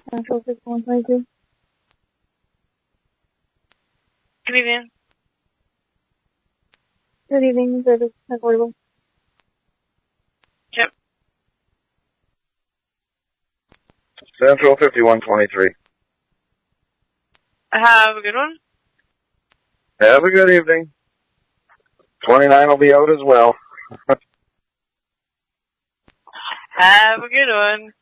Central 5122. Good evening. Good evening, service affordable. Yep. Central 5123. Have a good one. Have a good evening. 29 will be out as well. Have a good one.